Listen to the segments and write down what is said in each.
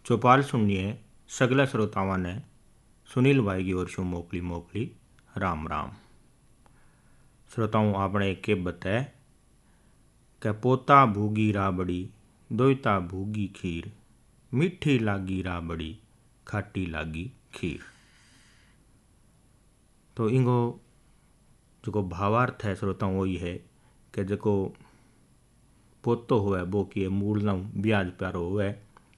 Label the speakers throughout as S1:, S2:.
S1: चौपाल सुनिए सगला श्रोतावां ने सुनील भाई की ओर से मोकली मोकली राम राम। श्रोताओं आपने एक कहावत है कि पोता भूगी राबड़ी दोयता भूगी खीर, मीठी लागी राबड़ी खाटी लागी खीर। तो इंगो जो भावार्थ है श्रोताओं वही है कि जो पोतो हुए वो की मूल ना ब्याज प्यारो हुए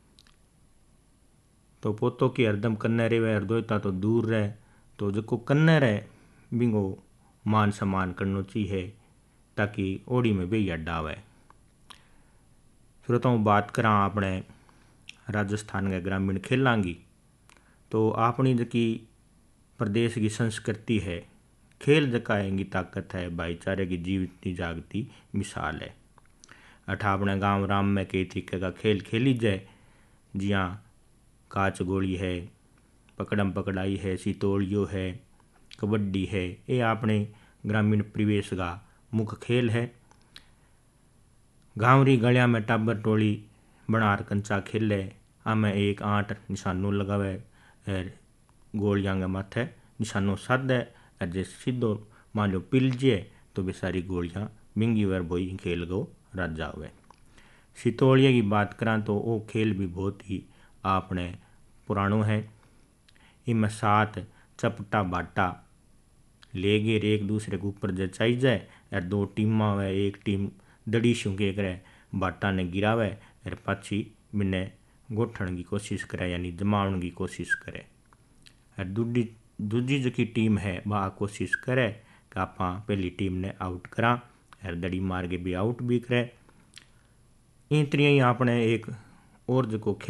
S1: तो पोतो की हरदम कन्ने रहे और दोयता तो दूर रहे। तो जो कन्ने रहे बिंगो मान सम्मान करना चाहिए ताकि ओड़ी में भी अड्डा आवे। श्रोताओं बात करा अपने राजस्थान के ग्रामीण खेलों की तो अपनी जकी प्रदेश की संस्कृति है खेल जकाएंगी ताकत है भाईचारे की जीवती जागती मिसाल है। अठा अपने गांव राम में कई तरीके का खेल खेली जाए जिया काच गोली है, पकड़म पकड़ाई है, सितोलियो है, कबड्डी है। ये अपने ग्रामीण परिवेश का मुख्य खेल है। गांव री गलिया में टाबर टोली बनार कंचा खेले आमें एक 8 निशानों लगावे और गोलियां के माथे निशानों साधे और जे सीधो मान लो पिल जाए तो वे सारी गोलियां बिंगी वर बोई खेल को राजा हुए। सितोलिया की बात करा तो वो खेल भी बहुत ही आपने पुरानो है। इनमें 7 चपटा बाटा ले गए एक दूसरे के ऊपर जचाई जाए और 2 टीमां हुए। एक टीम दड़ी शूंके करे बाटा ने गिरावे और पाछी बिने गोठण की कोशिश करे यानी जमावन की कोशिश करे और दूजी जकी टीम है वह कोशिश करे कि आप पहली टीम ने आउट करा और दड़ी मार के भी आउट भी करे। इन तरह ही आपने एक और जो